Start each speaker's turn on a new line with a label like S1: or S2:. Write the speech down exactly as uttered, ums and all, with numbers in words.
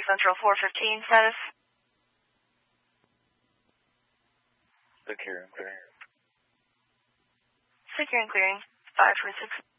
S1: Central four fifteen, status?
S2: Secure and clearing.
S1: Secure and clearing, five four six.